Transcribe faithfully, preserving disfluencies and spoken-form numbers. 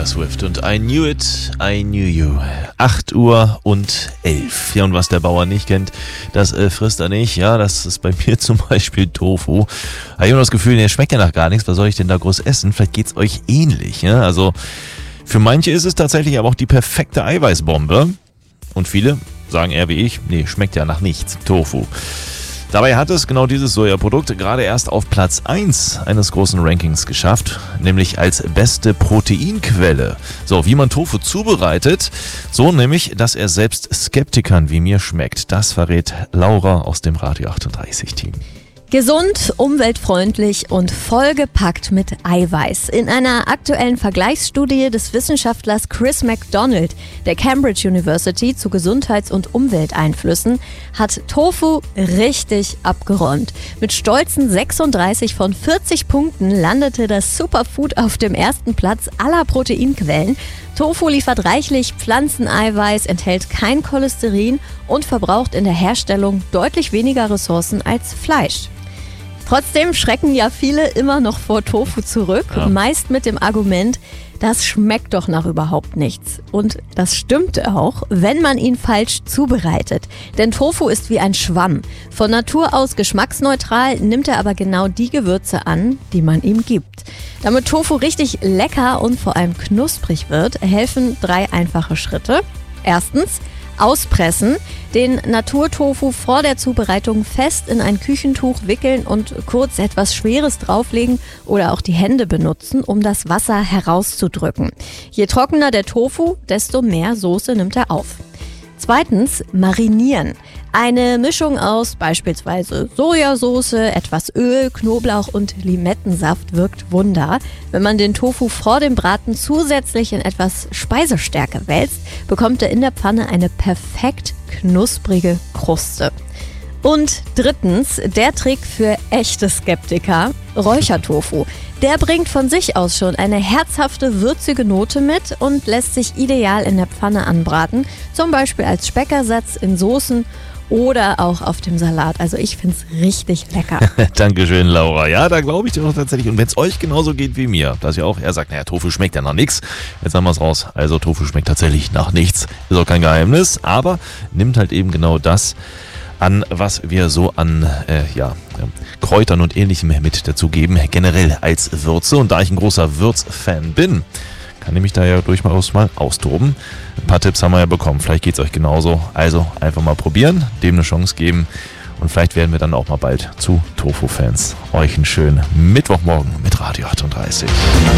Swift und I Knew It, I Knew You. acht Uhr und elf. Ja, und was der Bauer nicht kennt, das äh, frisst er nicht. Ja, das ist bei mir zum Beispiel Tofu. Habe ich immer das Gefühl, der schmeckt ja nach gar nichts. Was soll ich denn da groß essen? Vielleicht geht's euch ähnlich. Ja? Also für manche ist es tatsächlich aber auch die perfekte Eiweißbombe. Und viele sagen eher wie ich, nee, schmeckt ja nach nichts. Tofu. Dabei hat es genau dieses Sojaprodukt gerade erst auf Platz eins eines großen Rankings geschafft, nämlich als beste Proteinquelle. So, wie man Tofu zubereitet, so nämlich, dass er selbst Skeptikern wie mir schmeckt. Das verrät Laura aus dem Radio achtunddreißig Team. Gesund, umweltfreundlich und vollgepackt mit Eiweiß. In einer aktuellen Vergleichsstudie des Wissenschaftlers Chris McDonald der Cambridge University zu Gesundheits- und Umwelteinflüssen hat Tofu richtig abgeräumt. Mit stolzen sechsunddreißig von vierzig Punkten landete das Superfood auf dem ersten Platz aller Proteinquellen. Tofu liefert reichlich Pflanzeneiweiß, enthält kein Cholesterin und verbraucht in der Herstellung deutlich weniger Ressourcen als Fleisch. Trotzdem schrecken ja viele immer noch vor Tofu zurück, ja. Meist mit dem Argument, das schmeckt doch nach überhaupt nichts. Und das stimmt auch, wenn man ihn falsch zubereitet. Denn Tofu ist wie ein Schwamm. Von Natur aus geschmacksneutral, nimmt er aber genau die Gewürze an, die man ihm gibt. Damit Tofu richtig lecker und vor allem knusprig wird, helfen drei einfache Schritte. Erstens, auspressen, den Naturtofu vor der Zubereitung fest in ein Küchentuch wickeln und kurz etwas Schweres drauflegen oder auch die Hände benutzen, um das Wasser herauszudrücken. Je trockener der Tofu, desto mehr Soße nimmt er auf. Zweitens, marinieren. Eine Mischung aus beispielsweise Sojasauce, etwas Öl, Knoblauch und Limettensaft wirkt Wunder. Wenn man den Tofu vor dem Braten zusätzlich in etwas Speisestärke wälzt, bekommt er in der Pfanne eine perfekt knusprige Kruste. Und drittens, der Trick für echte Skeptiker, Räuchertofu. Der bringt von sich aus schon eine herzhafte, würzige Note mit und lässt sich ideal in der Pfanne anbraten, zum Beispiel als Speckersatz in Soßen oder auch auf dem Salat. Also ich finde es richtig lecker. Dankeschön, Laura. Ja, da glaube ich dir doch tatsächlich. Und wenn es euch genauso geht wie mir, dass ihr auch eher sagt, naja, Tofu schmeckt ja nach nichts. Jetzt haben wir es raus. Also Tofu schmeckt tatsächlich nach nichts. Ist auch kein Geheimnis, aber nimmt halt eben genau das an, was wir so an äh, ja, Kräutern und Ähnlichem mit dazugeben, generell als Würze. Und da ich ein großer Würzfan bin, kann ich mich da ja durchaus mal austoben. Ein paar Tipps haben wir ja bekommen. Vielleicht geht es euch genauso. Also einfach mal probieren, dem eine Chance geben. Und vielleicht werden wir dann auch mal bald zu Tofu-Fans. Euch einen schönen Mittwochmorgen mit Radio achtunddreißig.